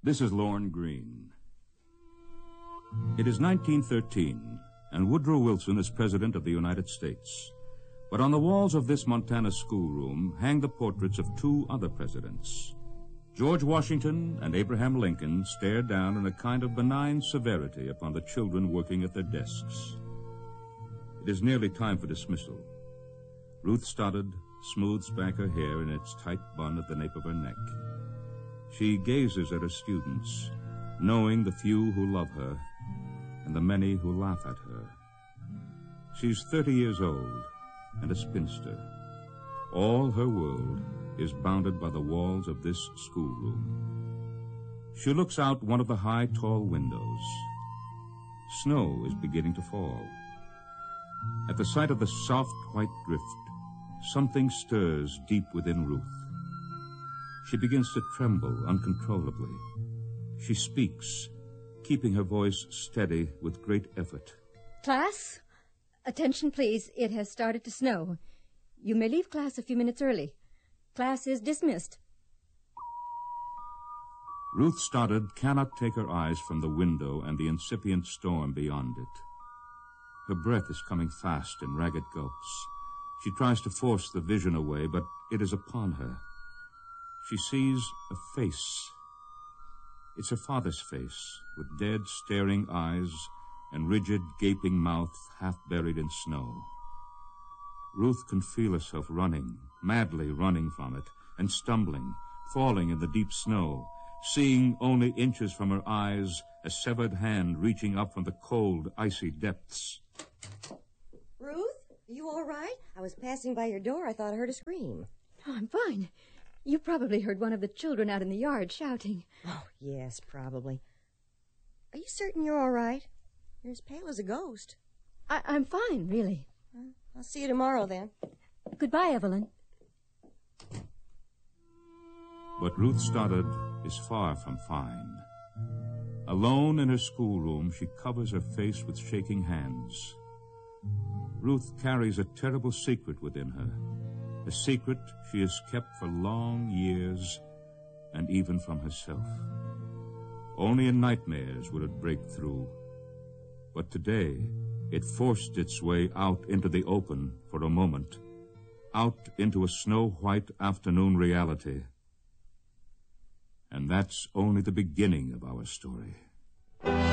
This is Lorne Greene. It is 1913, and Woodrow Wilson is President of the United States. But on the walls of this Montana schoolroom hang the portraits of two other presidents. George Washington and Abraham Lincoln stare down in a kind of benign severity upon the children working at their desks. It is nearly time for dismissal. Ruth Stoddard smooths back her hair in its tight bun at the nape of her neck. She gazes at her students, knowing the few who love her and the many who laugh at her. She's 30 years old and a spinster. All her world is bounded by the walls of this schoolroom. She looks out one of the high, tall windows. Snow is beginning to fall. At the sight of the soft, white drift, something stirs deep within Ruth. She begins to tremble uncontrollably. She speaks, keeping her voice steady with great effort. Class, attention please. It has started to snow. You may leave class a few minutes early. Class is dismissed. Ruth Stoddard cannot take her eyes from the window and the incipient storm beyond it. Her breath is coming fast in ragged gulps. She tries to force the vision away, but it is upon her. She sees a face. It's her father's face, with dead, staring eyes and rigid, gaping mouth half buried in snow. Ruth can feel herself running, madly running from it, and stumbling, falling in the deep snow, seeing only inches from her eyes a severed hand reaching up from the cold, icy depths. Ruth, are you all right? I was passing by your door. I thought I heard a scream. Oh, I'm fine. You probably heard one of the children out in the yard shouting. Oh, yes, probably. Are you certain you're all right? You're as pale as a ghost. I'm fine, really. I'll see you tomorrow, then. Goodbye, Evelyn. But Ruth Stoddard is far from fine. Alone in her schoolroom, she covers her face with shaking hands. Ruth carries a terrible secret within her, a secret she has kept for long years and even from herself. Only in nightmares would it break through. But today, it forced its way out into the open for a moment, out into a snow-white afternoon reality. And that's only the beginning of our story.